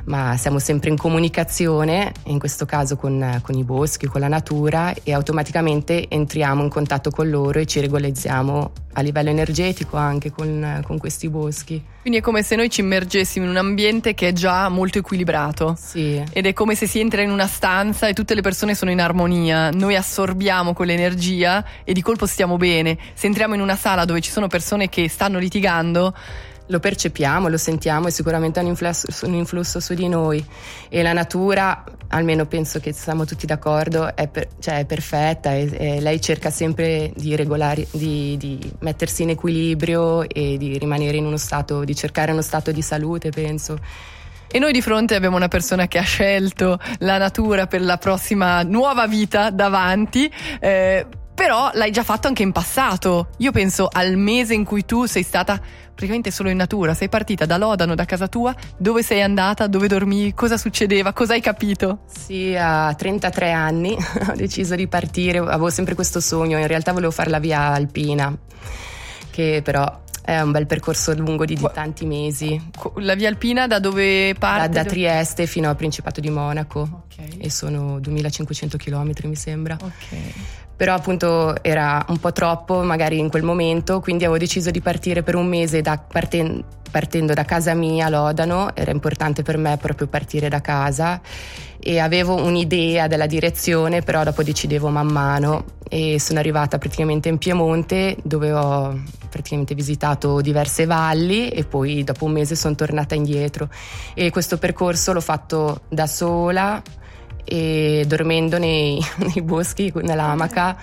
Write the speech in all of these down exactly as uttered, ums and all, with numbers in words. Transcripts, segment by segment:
ma siamo sempre in comunicazione, in questo caso con, con i boschi, con la natura, e automaticamente entriamo in contatto con loro e ci regolizziamo a livello energetico anche con, con questi boschi. Quindi è come se noi ci immergessimo in un ambiente che è già molto equilibrato. Sì. Ed è come se si entra in una stanza e tutte le persone sono in armonia, noi assorbiamo quell'energia e di colpo stiamo bene. Se entriamo in una sala dove ci sono persone che stanno litigando, lo percepiamo, lo sentiamo, e sicuramente ha un influsso, un influsso su di noi. E la natura, almeno penso che siamo tutti d'accordo, è, per, cioè è perfetta, e, e lei cerca sempre di regolare, di, di mettersi in equilibrio e di rimanere in uno stato, di cercare uno stato di salute, penso. E noi di fronte abbiamo una persona che ha scelto la natura per la prossima nuova vita davanti, eh, però l'hai già fatto anche in passato. Io penso al mese in cui tu sei stata praticamente solo in natura, sei partita da Lodano, da casa tua, dove sei andata, dove dormivi, cosa succedeva, cosa hai capito? Sì, a trentatré anni ho deciso di partire, avevo sempre questo sogno, in realtà volevo fare la via alpina, che però è un bel percorso lungo di, di tanti mesi. La via alpina da dove parte? Da, da Trieste fino al Principato di Monaco, okay. E sono duemilacinquecento chilometri mi sembra. Ok. Però appunto era un po' troppo magari in quel momento, quindi avevo deciso di partire per un mese da, parten- partendo da casa mia a Lodano. Era importante per me proprio partire da casa e avevo un'idea della direzione, però dopo decidevo man mano, e sono arrivata praticamente in Piemonte, dove ho praticamente visitato diverse valli, e poi dopo un mese sono tornata indietro, e questo percorso l'ho fatto da sola e dormendo nei, nei boschi, nell'amaca,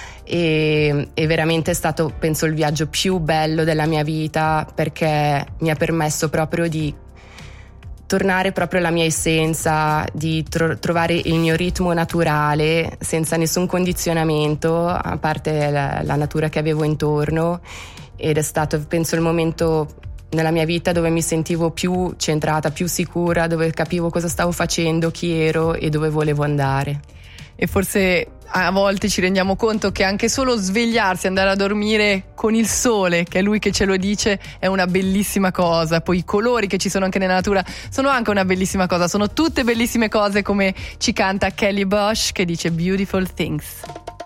e, e veramente è stato, penso, il viaggio più bello della mia vita, perché mi ha permesso proprio di tornare proprio alla mia essenza, di tro- trovare il mio ritmo naturale senza nessun condizionamento, a parte la, la natura che avevo intorno, ed è stato, penso, il momento nella mia vita dove mi sentivo più centrata, più sicura, dove capivo cosa stavo facendo, chi ero e dove volevo andare. E forse a volte ci rendiamo conto che anche solo svegliarsi, andare a dormire con il sole, che è lui che ce lo dice, è una bellissima cosa. Poi i colori che ci sono anche nella natura sono anche una bellissima cosa, sono tutte bellissime cose, come ci canta Kelly Bosch, che dice Beautiful Things.